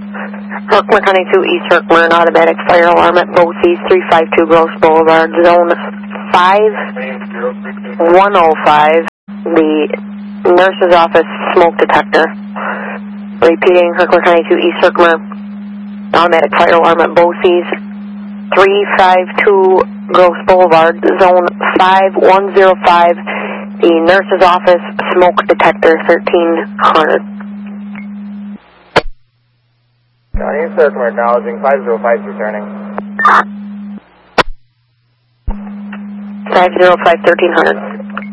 Herkimer County 2 East Herkimer, an automatic fire alarm at BOCES, 352 Gross Boulevard, Zone 5105. The nurse's office smoke detector. Repeating, Herkimer County 2 East Herkimer, automatic fire alarm at BOCES, 352 Gross Boulevard, Zone 5105. The nurse's office smoke detector, 1300. County East Herkimer acknowledging 505 returning. 505, 1300.